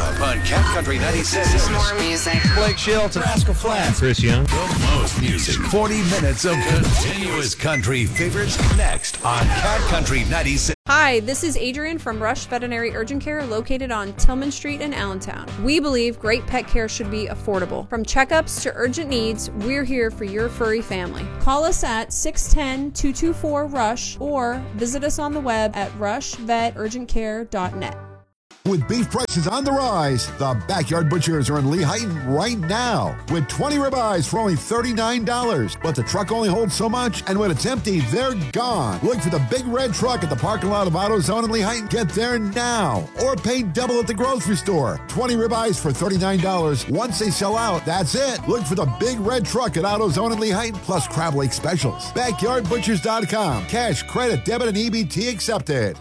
up on Cat Country 96. More music. Blake Shields, Rascal Flatts, Chris Young. The most music. 40 minutes of continuous country favorites next on Cat Country 96. Hi, this is Adrian from Rush Veterinary Urgent Care located on Tillman Street in Allentown. We believe great pet care should be affordable. From checkups to urgent needs, we're here for your furry family. Call us at 610-224-RUSH or visit us on the web at rushveturgentcare.net. With beef prices on the rise, the Backyard Butchers are in Lehighton right now with 20 ribeyes for only $39. But the truck only holds so much, and when it's empty, they're gone. Look for the big red truck at the parking lot of AutoZone in Lehighton. Get there now, or pay double at the grocery store. 20 ribeyes for $39. Once they sell out, that's it. Look for the big red truck at AutoZone in Lehighton, plus Crab Lake specials. BackyardButchers.com. Cash, credit, debit, and EBT accepted.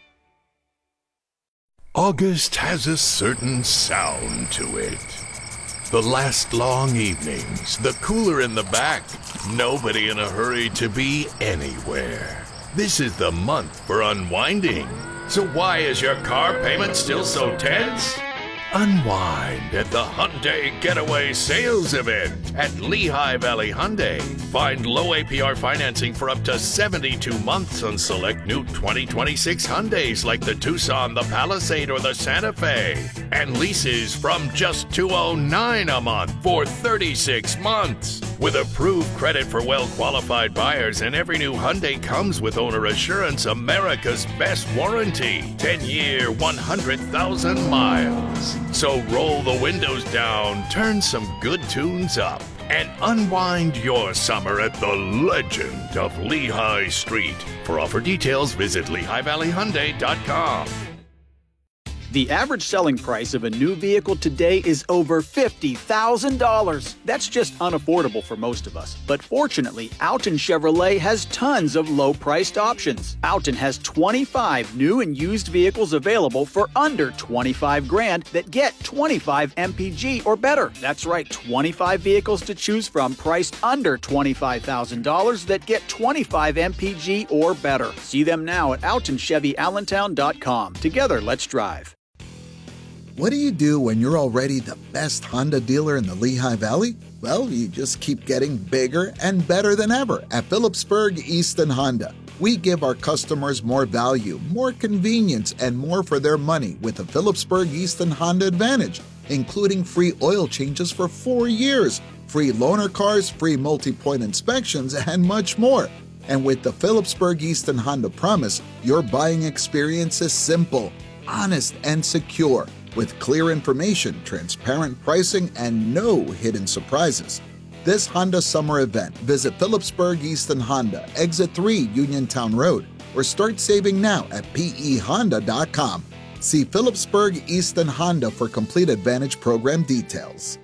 August has a certain sound to it. The last long evenings, the cooler in the back, nobody in a hurry to be anywhere. This is the month for unwinding. So why is your car payment still so tense? Unwind at the Hyundai Getaway Sales Event at Lehigh Valley Hyundai. Find low APR financing for up to 72 months on select new 2026 Hyundais like the Tucson, the Palisade, or the Santa Fe. And leases from just $209 a month for 36 months. With approved credit for well-qualified buyers, and every new Hyundai comes with owner assurance, America's best warranty. 10-year, 100,000 miles. So roll the windows down, turn some good tunes up, and unwind your summer at the legend of Lehigh Street. For offer details, visit LehighValleyHyundai.com. The average selling price of a new vehicle today is over $50,000. That's just unaffordable for most of us. But fortunately, Alton Chevrolet has tons of low-priced options. Alton has 25 new and used vehicles available for under $25,000 that get 25 MPG or better. That's right, 25 vehicles to choose from priced under $25,000 that get 25 MPG or better. See them now at AltonChevyAllentown.com. Together, let's drive. What do you do when you're already the best Honda dealer in the Lehigh Valley? Well, you just keep getting bigger and better than ever at Phillipsburg Easton Honda. We give our customers more value, more convenience, and more for their money with the Phillipsburg Easton Honda Advantage, including free oil changes for 4 years, free loaner cars, free multi-point inspections, and much more. And with the Phillipsburg Easton Honda Promise, your buying experience is simple, honest, and secure, with clear information, transparent pricing, and no hidden surprises. This Honda summer event, visit Phillipsburg Easton Honda, Exit 3 Uniontown Road, or start saving now at pehonda.com. See Phillipsburg Easton Honda for complete Advantage program details.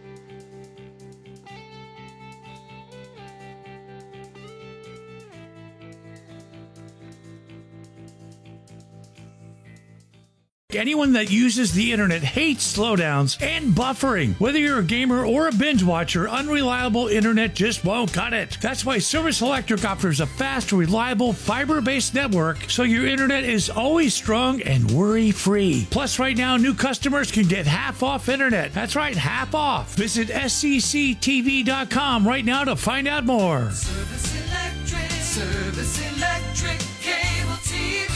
Anyone that uses the internet hates slowdowns and buffering. Whether you're a gamer or a binge watcher, unreliable internet just won't cut it. That's why Service Electric offers a fast, reliable, fiber-based network so your internet is always strong and worry-free. Plus, right now, new customers can get half off internet. That's right, half off. Visit scctv.com right now to find out more. Service Electric Cable TV.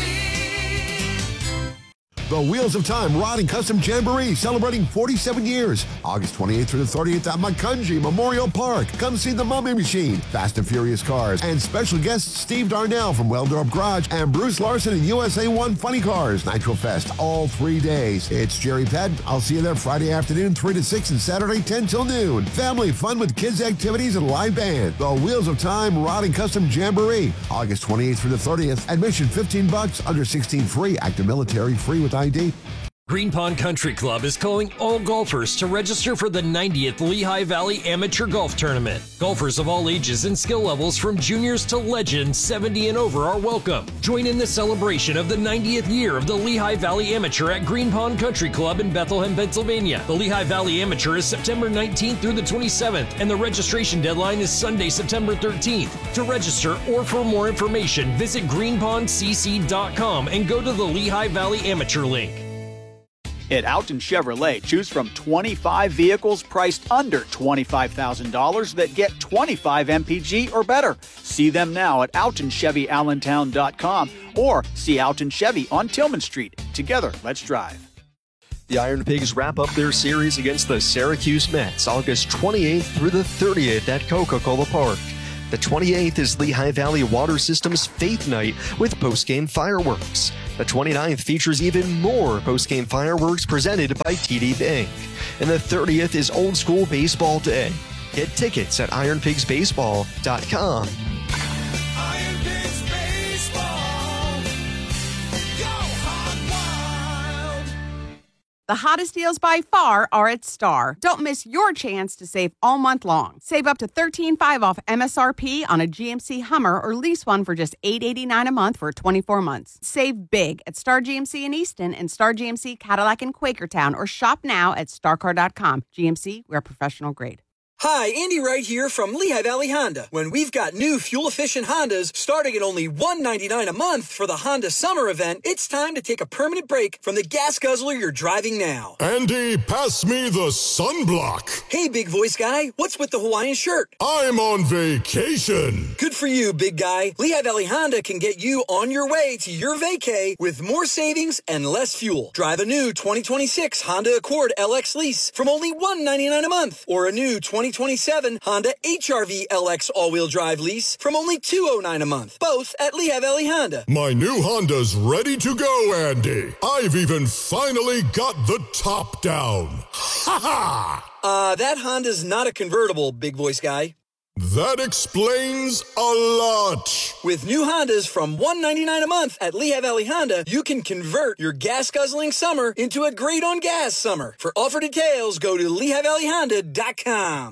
The Wheels of Time Rod and Custom Jamboree celebrating 47 years. August 28th through the 30th at Macungie Memorial Park. Come see the Mummy Machine, Fast and Furious Cars, and special guests Steve Darnell from Weldorf Garage and Bruce Larson and USA 1 Funny Cars. Nitro Fest all 3 days. It's Jerry Pett. I'll see you there Friday afternoon 3 to 6 and Saturday 10 till noon. Family fun with kids activities and live band. The Wheels of Time Rod and Custom Jamboree. August 28th through the 30th. Admission $15, under 16 free. Active military free with ID. Green Pond Country Club is calling all golfers to register for the 90th Lehigh Valley Amateur Golf Tournament. Golfers of all ages and skill levels from juniors to legends 70 and over are welcome. Join in the celebration of the 90th year of the Lehigh Valley Amateur at Green Pond Country Club in Bethlehem, Pennsylvania. The Lehigh Valley Amateur is September 19th through the 27th, and the registration deadline is Sunday, September 13th. To register or for more information, visit greenpondcc.com and go to the Lehigh Valley Amateur link. At Alton Chevrolet, choose from 25 vehicles priced under $25,000 that get 25 MPG or better. See them now at AltonChevyAllentown.com or see Alton Chevy on Tillman Street. Together, let's drive. The Iron Pigs wrap up their series against the Syracuse Mets August 28th through the 30th at Coca-Cola Park. The 28th is Lehigh Valley Water System's Faith Night with postgame fireworks. The 29th features even more postgame fireworks presented by TD Bank. And the 30th is Old School Baseball Day. Get tickets at ironpigsbaseball.com. Iron Pigs Baseball. Go Hog Wild. The hottest deals by far are at Star. Don't miss your chance to save all month long. Save up to $13.5 off MSRP on a GMC Hummer or lease one for just $8.89 a month for 24 months. Save big at Star GMC in Easton and Star GMC Cadillac in Quakertown or shop now at starcar.com. GMC, we're professional grade. Hi, Andy Wright here from Lehigh Valley Honda. When we've got new fuel-efficient Hondas starting at only $199 a month for the Honda Summer Event, it's time to take a permanent break from the gas guzzler you're driving now. Andy, pass me the sunblock. Hey, big voice guy, what's with the Hawaiian shirt? I'm on vacation. Good for you, big guy. Lehigh Valley Honda can get you on your way to your vacay with more savings and less fuel. Drive a new 2026 Honda Accord LX lease from only $199 a month or a new 2027 Honda HR-V LX all-wheel drive lease from only $209 a month, both at Lehigh Valley Honda. My new Honda's ready to go, Andy. I've even finally got the top down. Ha ha! That Honda's not a convertible, big voice guy. That explains a lot. With new Hondas from $199 a month at Lehigh Valley Honda, you can convert your gas-guzzling summer into a great-on-gas summer. For offer details, go to LehighValleyHonda.com.